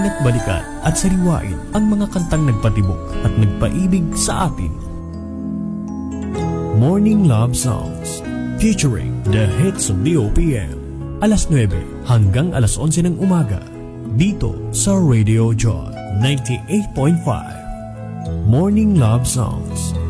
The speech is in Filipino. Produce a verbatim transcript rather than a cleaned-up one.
Halina't balikan at sariwain ang mga kantang nagpatibok at nagpaibig sa atin. Morning Love Songs featuring the hits of the O P M. Alas nuwebe hanggang alas onse ng umaga dito sa Radio Joy ninety-eight point five. Morning Love Songs.